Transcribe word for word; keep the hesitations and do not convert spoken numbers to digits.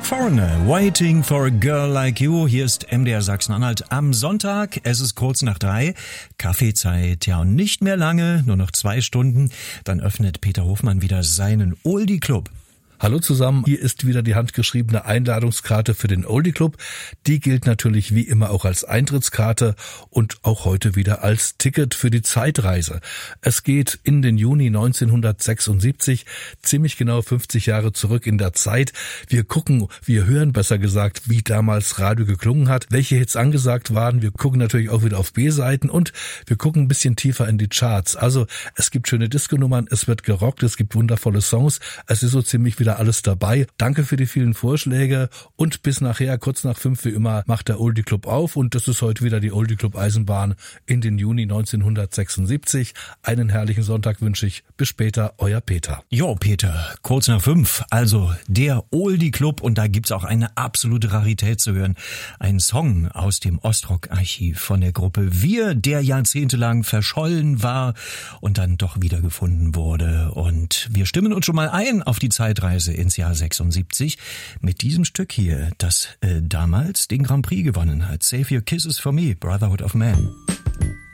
Foreigner, Waiting for a Girl Like You. Hier ist M D R Sachsen-Anhalt am Sonntag. Es ist kurz nach drei. Kaffeezeit, ja, und nicht mehr lange, nur noch zwei Stunden. Dann öffnet Peter Hofmann wieder seinen Oldie Club. Hallo zusammen, hier ist wieder die handgeschriebene Einladungskarte für den Oldie Club. Die gilt natürlich wie immer auch als Eintrittskarte und auch heute wieder als Ticket für die Zeitreise. Es geht in den Juni neunzehnhundertsechsundsiebzig, ziemlich genau fünfzig Jahre zurück in der Zeit. Wir gucken, wir hören besser gesagt, wie damals Radio geklungen hat, welche Hits angesagt waren. Wir gucken natürlich auch wieder auf B-Seiten und wir gucken ein bisschen tiefer in die Charts. Also es gibt schöne Disco-Nummern, es wird gerockt, es gibt wundervolle Songs, es ist so ziemlich wieder alles dabei. Danke für die vielen Vorschläge und bis nachher, kurz nach fünf wie immer, macht der Oldie Club auf und das ist heute wieder die Oldie Club Eisenbahn in den Juni neunzehnhundertsechsundsiebzig. Einen herrlichen Sonntag wünsche ich. Bis später, euer Peter. Jo, Peter, kurz nach fünf, also der Oldie Club und da gibt's auch eine absolute Rarität zu hören. Ein Song aus dem Ostrock-Archiv von der Gruppe Wir, der jahrzehntelang verschollen war und dann doch wiedergefunden wurde. Und wir stimmen uns schon mal ein auf die Zeitreise ins Jahr sechsundsiebzig mit diesem Stück hier, das äh, damals den Grand Prix gewonnen hat. Save Your Kisses for Me, Brotherhood of Man.